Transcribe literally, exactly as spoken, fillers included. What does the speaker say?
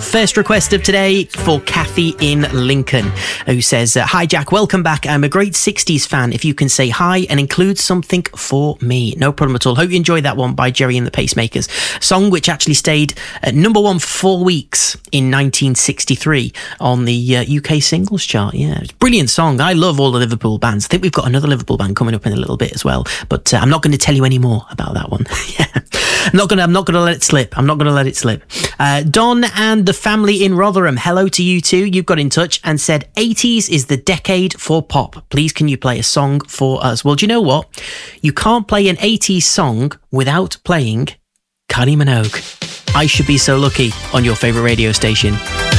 First request of today for Kathy in Lincoln, who says, uh, hi Jack, welcome back. I'm a great sixties fan. If you can say hi and include something for me. No problem at all. Hope you enjoyed that one by Jerry and the Pacemakers. Song which actually stayed at number one for four weeks in nineteen sixty-three on the uh, U K singles chart. Yeah, it's a brilliant song. I love all the Liverpool bands. I think we've got another Liverpool band coming up in a little bit as well, but uh, I'm not going to tell you any more about that one. Yeah, I'm not going to I'm not going to let it slip. I'm not going to let it slip. Uh, Don and the family in Rotherham, hello to you too. You've got in touch and said eighties is the decade for pop. Please can you play a song for us? Well, do you know what? You can't play an eighties song without playing Kylie Minogue. I Should Be So Lucky on your favourite radio station.